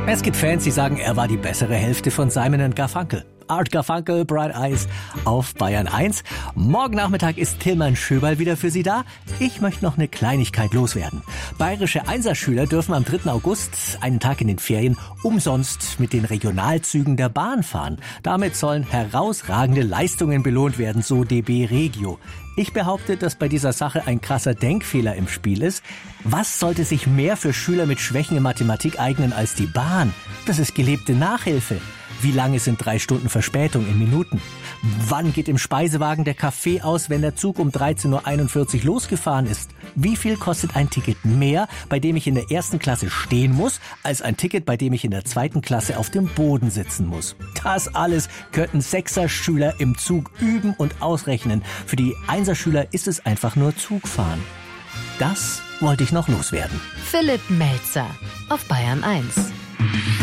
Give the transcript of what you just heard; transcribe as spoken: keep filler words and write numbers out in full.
Es gibt Fans, die sagen, er war die bessere Hälfte von Simon and Garfunkel. Art Garfunkel, Bright Eyes auf Bayern eins. Morgen Nachmittag ist Tilman Schöberl wieder für Sie da. Ich möchte noch eine Kleinigkeit loswerden. Bayerische Einserschüler dürfen am dritten August, einen Tag in den Ferien, umsonst mit den Regionalzügen der Bahn fahren. Damit sollen herausragende Leistungen belohnt werden, so D B Regio. Ich behaupte, dass bei dieser Sache ein krasser Denkfehler im Spiel ist. Was sollte sich mehr für Schüler mit Schwächen in Mathematik eignen als die Bahn? Das ist gelebte Nachhilfe. Wie lange sind drei Stunden Verspätung in Minuten? Wann geht im Speisewagen der Kaffee aus, wenn der Zug um dreizehn Uhr einundvierzig losgefahren ist? Wie viel kostet ein Ticket mehr, bei dem ich in der ersten Klasse stehen muss, als ein Ticket, bei dem ich in der zweiten Klasse auf dem Boden sitzen muss? Das alles könnten Sechser-Schüler im Zug üben und ausrechnen. Für die Einserschüler ist es einfach nur Zugfahren. Das wollte ich noch loswerden. Philipp Melzer auf Bayern eins.